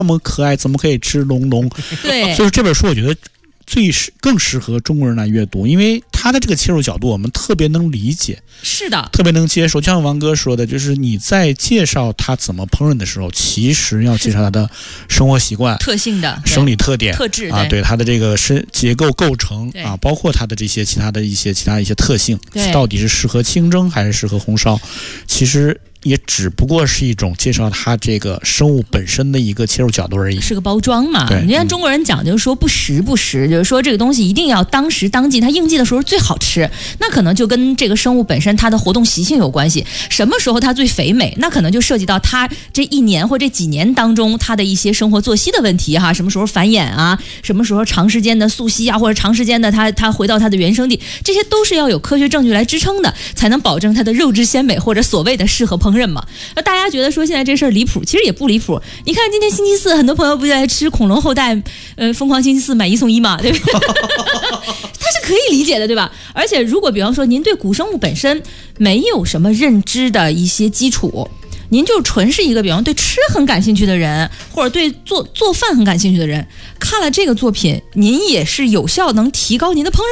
那么可爱，怎么可以吃龙龙？ 对， 所以这本书我觉得更适合中国人来阅读，因为他的这个切入角度我们特别能理解， 是的， 特别能接受。就像王哥说的，就是你在介绍他怎么烹饪的时候，其实要介绍他的生活习惯、 特性的生理特点、 特质啊，对他的这个结构构成啊，包括他的这些其他一些特性，到底是适合清蒸还是适合红烧，其实也只不过是一种介绍它这个生物本身的一个切入角度而已， 是个包装嘛。你看中国人讲究说不时不食，就是说这个东西一定要当时当季，它应季的时候最好吃。那可能就跟这个生物本身它的活动习性有关系。什么时候它最肥美，那可能就涉及到它这一年或这几年当中它的一些生活作息的问题哈。什么时候繁衍啊？什么时候长时间的溯溪啊？或者长时间的它回到它的原生地，这些都是要有科学证据来支撑的，才能保证它的肉质鲜美或者所谓的适合烹饪嘛。那大家觉得说现在这事儿离谱，其实也不离谱。你看今天星期四，很多朋友不就在吃恐龙后代，疯狂星期四买1送1嘛，对吧？它是可以理解的，对吧？而且如果比方说您对古生物本身没有什么认知的一些基础，您就纯是一个比方对吃很感兴趣的人，或者对做饭很感兴趣的人，看了这个作品，您也是有效能提高您的烹饪